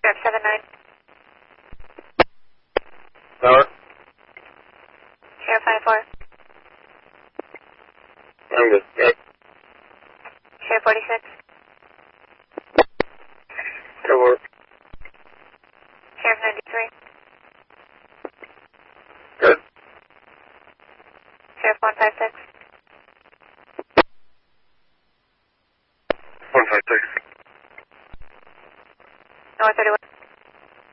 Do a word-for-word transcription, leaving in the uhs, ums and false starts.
Sheriff seven nine. Power. Sheriff five four. I'm good. Okay. Sheriff forty-six. Good work. Sheriff ninety-three. Good. Sheriff one five six. one five six. North thirty-one.